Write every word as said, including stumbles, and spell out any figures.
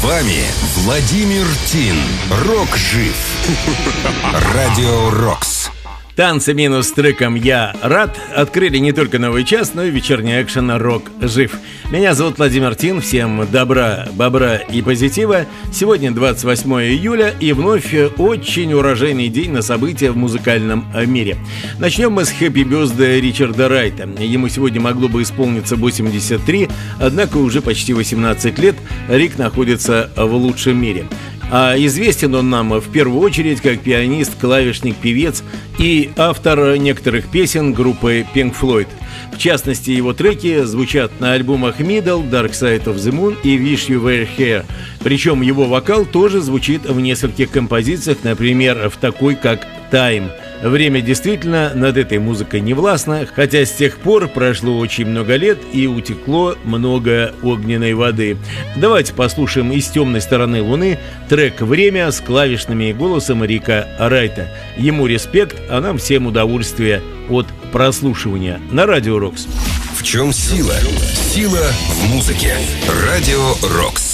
вами Владимир Тин. Рок жив. Радио Рокс. Танцы минус с треком «Я рад» открыли не только новый час, но и вечерний экшен «Рок жив». Меня зовут Владимир Тин, всем добра, бобра и позитива. Сегодня двадцать восьмое июля и вновь очень урожайный день на события в музыкальном мире. Начнем мы с «Happy Birthday» Ричарда Райта. Ему сегодня могло бы исполниться восемьдесят три, однако уже почти восемнадцать лет Рик находится в лучшем мире. А известен он нам в первую очередь как пианист, клавишник, певец и автор некоторых песен группы Pink Floyd. В частности, его треки звучат на альбомах Middle, Dark Side of the Moon и Wish You Were Here. Причем его вокал тоже звучит в нескольких композициях, например, в такой как «Time». Время действительно над этой музыкой не властно, хотя с тех пор прошло очень много лет и утекло много огненной воды. Давайте послушаем из темной стороны Луны трек «Время» с клавишными и голосом Рика Райта. Ему респект, а нам всем удовольствие от прослушивания на Радио Рокс. В чем сила? Сила в музыке. Радио Рокс.